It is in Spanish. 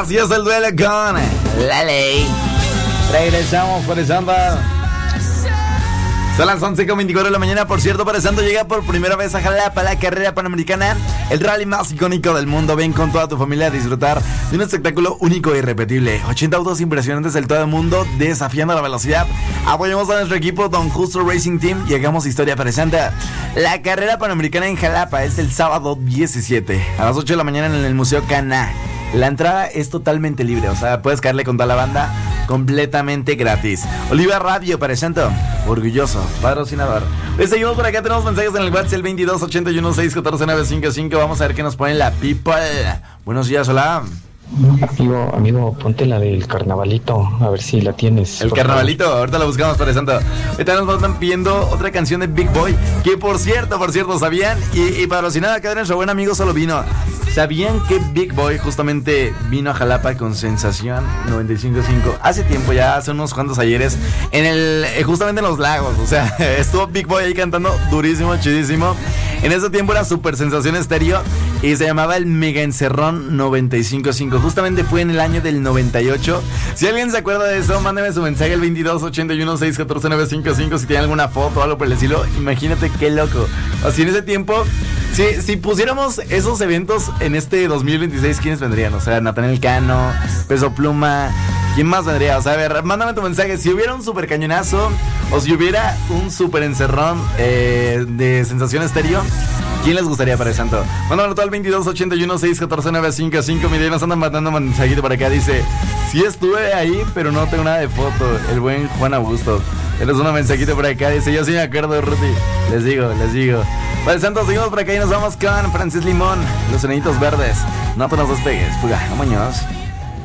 Así es el duelo con La Ley. Regresamos por el Santa. Son las 11:24 de la mañana. Por cierto, para Santo llega por primera vez a Jalapa la carrera panamericana, el rally más icónico del mundo. Ven con toda tu familia a disfrutar de un espectáculo único e irrepetible. 80 autos impresionantes del todo el mundo desafiando la velocidad. Apoyamos a nuestro equipo Don Justo Racing Team y hagamos historia para Santa. La carrera panamericana en Jalapa es el sábado 17 a las 8 de la mañana en el Museo Cana. La entrada es totalmente libre, o sea, puedes caerle con toda la banda completamente gratis. Oliva Radio para Santo, orgulloso patrocinador. Les seguimos por acá, tenemos mensajes en el WhatsApp, el 2281-614-955. Vamos a ver qué nos pone la people. Buenos días, hola. Amigo, ponte la del carnavalito, a ver si la tienes. El carnavalito, ahorita la buscamos para Santo. Ahorita nos están pidiendo otra canción de Big Boy, que por cierto, ¿sabían? Y patrocinada acá de nuestro buen amigo Solo Vino. ¿Sabían que Big Boy justamente vino a Jalapa con Sensación 95.5? Hace tiempo, ya hace unos cuantos ayeres, justamente en los lagos. O sea, estuvo Big Boy ahí cantando durísimo, chidísimo. En ese tiempo era Super Sensación Estéreo y se llamaba el Mega Encerrón 95.5. Justamente fue en el año del 98. Si alguien se acuerda de eso, mándeme su mensaje al 2281-614-955. Si tiene alguna foto o algo por el estilo, imagínate qué loco. Así en ese tiempo, si pusiéramos esos eventos en este 2026, ¿quiénes vendrían? O sea, Natanael Cano, Peso Pluma, ¿quién más vendría? O sea, a ver, mándame tu mensaje. Si hubiera un super cañonazo o si hubiera un super encerrón de Sensación Estéreo, ¿quién les gustaría para el Santo? Mándame todo al 2281-614-955. Mire, nos andan mandando un mensajito por acá. Dice, sí estuve ahí, pero no tengo nada de foto. El buen Juan Augusto. Él es un mensajito por acá. Dice, yo sí me acuerdo de Ruti. Les digo. Para el Santo, seguimos por acá y nos vamos con Francis Limón, Los Enanitos Verdes. No te nos despegues. Fuga, vámonos.